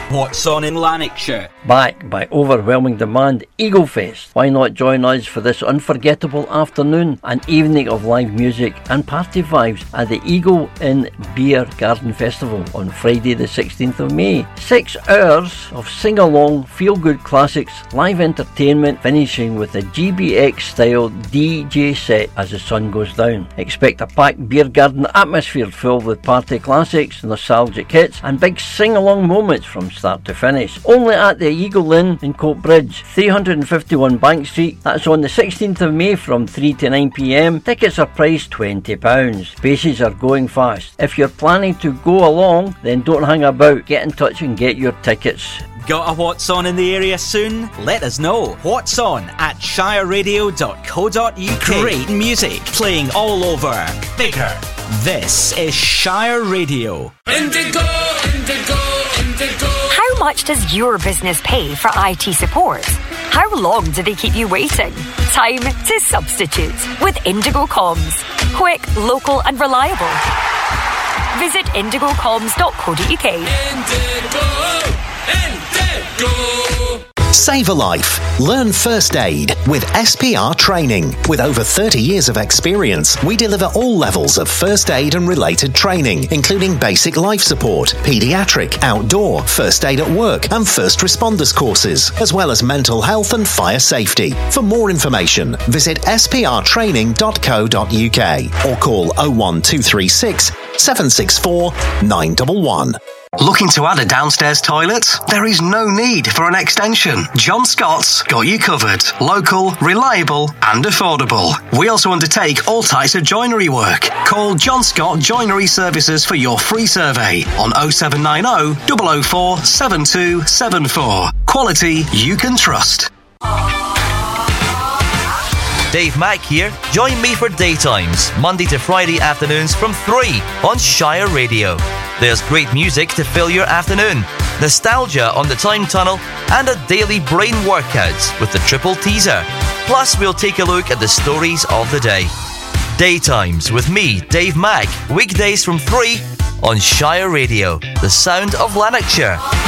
What's on in Lanarkshire? Back by overwhelming demand, Eagle Fest. Why not join us for this unforgettable afternoon, an evening of live music and party vibes at the Eagle Inn Beer Garden Festival on Friday the 16th of May. 6 hours of sing-along, feel-good classics, live entertainment, finishing with a GBX-style DJ set as the sun goes down. Expect a packed beer garden atmosphere filled with party classics, nostalgic hits and big sing-along moments from start to finish. Only at the Eagle Inn in Coatbridge, 351 Bank Street. That's on the 16th of May from 3 to 9pm. Tickets are priced £20. Spaces are going fast. If you're planning to go along, then don't hang about. Get in touch and get your tickets. Got a What's On in the area soon? Let us know. What's On at shireradio.co.uk. Great music playing all over. Bigger. This is Shire Radio. Indigo, indigo, indigo. How much does your business pay for IT support? How long do they keep you waiting? Time to substitute with Indigo Comms. Quick, local and reliable. Visit indigocoms.co.uk. Indigo, indigo. Save a life. Learn first aid with SPR Training. With over 30 years of experience, we deliver all levels of first aid and related training, including basic life support, paediatric, outdoor, first aid at work, and first responders courses, as well as mental health and fire safety. For more information, visit sprtraining.co.uk or call 01236 764 911. Looking to add a downstairs toilet? There is no need for an extension. John Scott's got you covered. Local, reliable and affordable. We also undertake all types of joinery work. Call John Scott Joinery Services for your free survey on 0790 004 7274. Quality you can trust. Dave Mack here. Join me for Daytimes, Monday to Friday afternoons from 3 on Shire Radio. There's great music to fill your afternoon, nostalgia on the time tunnel, and a daily brain workout with the triple teaser. Plus, we'll take a look at the stories of the day. Daytimes with me, Dave Mack, weekdays from 3 on Shire Radio, the sound of Lanarkshire.